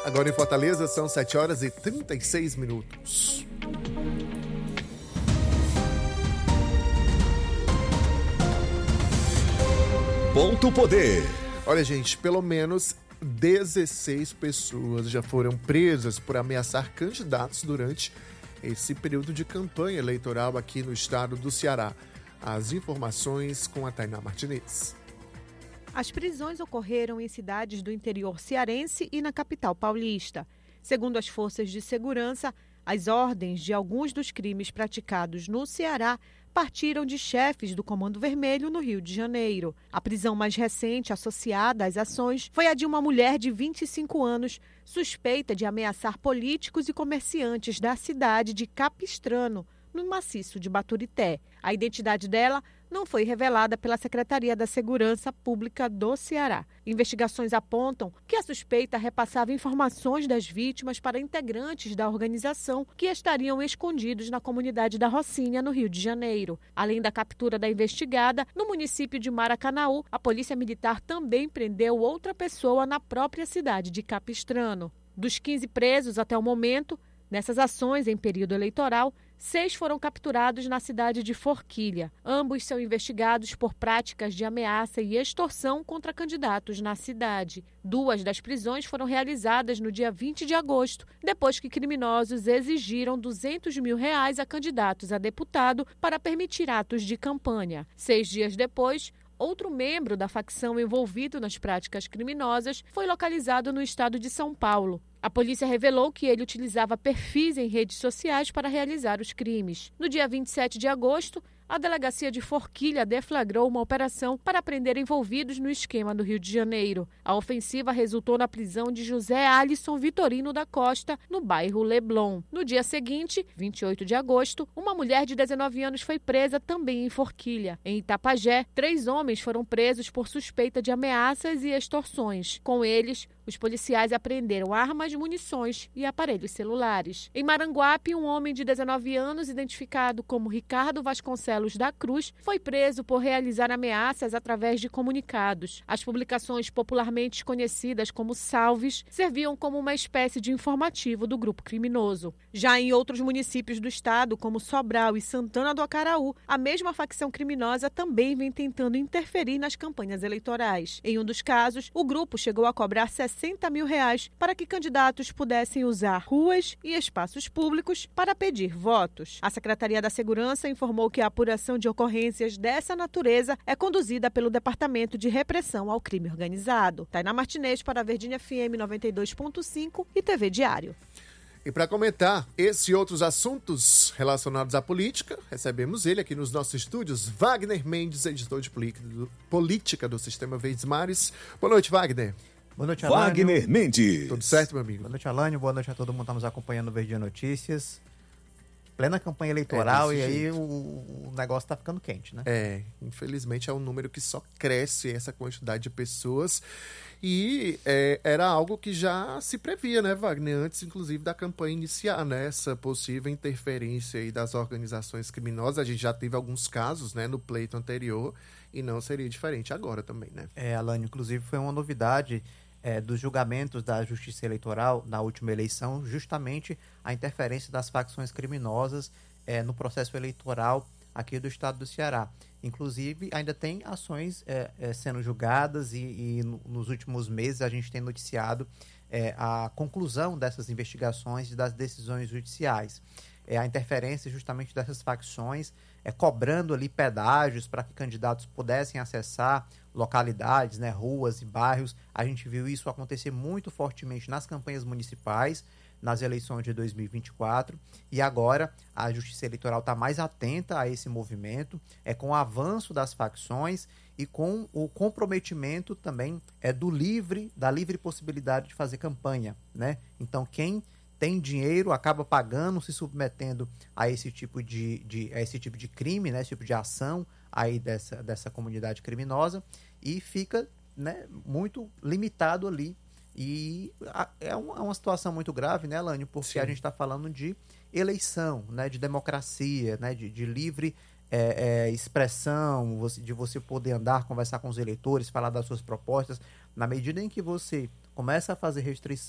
Agora em Fortaleza são 7h36. Ponto Poder. Olha, gente, pelo menos 16 pessoas já foram presas por ameaçar candidatos durante esse período de campanha eleitoral aqui no estado do Ceará. As informações com a Tainá Martinez. As prisões ocorreram em cidades do interior cearense e na capital paulista. Segundo as forças de segurança, as ordens de alguns dos crimes praticados no Ceará partiram de chefes do Comando Vermelho no Rio de Janeiro. A prisão mais recente associada às ações foi a de uma mulher de 25 anos, suspeita de ameaçar políticos e comerciantes da cidade de Capistrano, no maciço de Baturité. A identidade dela não foi revelada pela Secretaria da Segurança Pública do Ceará. Investigações apontam que a suspeita repassava informações das vítimas para integrantes da organização que estariam escondidos na comunidade da Rocinha, no Rio de Janeiro. Além da captura da investigada, no município de Maracanaú, a Polícia Militar também prendeu outra pessoa na própria cidade de Capistrano. Dos 15 presos até o momento, nessas ações em período eleitoral, 6 foram capturados na cidade de Forquilha. Ambos são investigados por práticas de ameaça e extorsão contra candidatos na cidade. 2 das prisões foram realizadas no dia 20 de agosto, depois que criminosos exigiram R$200 mil a candidatos a deputado para permitir atos de campanha. 6 dias depois, outro membro da facção envolvido nas práticas criminosas foi localizado no estado de São Paulo. A polícia revelou que ele utilizava perfis em redes sociais para realizar os crimes. No dia 27 de agosto, a delegacia de Forquilha deflagrou uma operação para prender envolvidos no esquema do Rio de Janeiro. A ofensiva resultou na prisão de José Alisson Vitorino da Costa, no bairro Leblon. No dia seguinte, 28 de agosto, uma mulher de 19 anos foi presa também em Forquilha. Em Itapajé, 3 homens foram presos por suspeita de ameaças e extorsões. Com eles, os policiais apreenderam armas, munições e aparelhos celulares. Em Maranguape, um homem de 19 anos, identificado como Ricardo Vasconcelos da Cruz, foi preso por realizar ameaças através de comunicados. As publicações popularmente conhecidas como salves serviam como uma espécie de informativo do grupo criminoso. Já em outros municípios do estado, como Sobral e Santana do Acaraú, a mesma facção criminosa também vem tentando interferir nas campanhas eleitorais. Em um dos casos, o grupo chegou a cobrar R$60 mil para que candidatos pudessem usar ruas e espaços públicos para pedir votos. A Secretaria da Segurança informou que a apuração de ocorrências dessa natureza é conduzida pelo Departamento de Repressão ao Crime Organizado. Tainá Martinez para a Verdinha FM 92.5 e TV Diário. E para comentar esse e outros assuntos relacionados à política, recebemos ele aqui nos nossos estúdios, Wagner Mendes, editor de política do Sistema Verdes Mares. Boa noite, Wagner. Boa noite, Alânio. Wagner Mendes. Tudo certo, meu amigo? Boa noite, Alânio. Boa noite a todo mundo que está nos acompanhando no Verdinha Notícias. Plena campanha eleitoral e aí o negócio está ficando quente, né? Infelizmente é um número que só cresce, essa quantidade de pessoas. E era algo que já se previa, né, Wagner? Antes, inclusive, da campanha iniciar, né? Essa possível interferência aí das organizações criminosas. A gente já teve alguns casos, né, no pleito anterior e não seria diferente agora também, né? Alânio, inclusive foi uma novidade dos julgamentos da Justiça Eleitoral na última eleição, justamente a interferência das facções criminosas no processo eleitoral aqui do estado do Ceará. Inclusive, ainda tem ações sendo julgadas e nos últimos meses a gente tem noticiado a conclusão dessas investigações e das decisões judiciais. A interferência justamente dessas facções, cobrando ali pedágios para que candidatos pudessem acessar localidades, né, ruas e bairros. A gente viu isso acontecer muito fortemente nas campanhas municipais, nas eleições de 2024, e agora a Justiça Eleitoral está mais atenta a esse movimento, com o avanço das facções e com o comprometimento também da livre possibilidade de fazer campanha, né? Então, quem tem dinheiro acaba pagando, se submetendo a esse tipo de crime, né, esse tipo de ação aí dessa comunidade criminosa, e fica, né, muito limitado ali. E é uma situação muito grave, né, Alânio? Porque Sim. A gente está falando de eleição, né, de democracia, né, de livre expressão, de você poder andar, conversar com os eleitores, falar das suas propostas. Na medida em que você começa a fazer